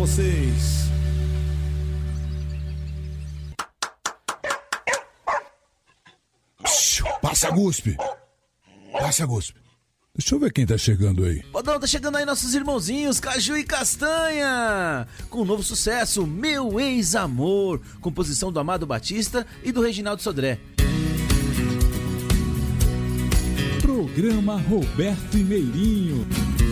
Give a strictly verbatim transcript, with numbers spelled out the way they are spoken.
vocês. Passa, Guspe. Passa, Guspe. Deixa eu ver quem tá chegando aí. Podão, tá chegando aí nossos irmãozinhos Caju e Castanha, com o novo sucesso Meu Ex-Amor, composição do Amado Batista e do Reginaldo Sodré. Programa Roberto e Meirinho.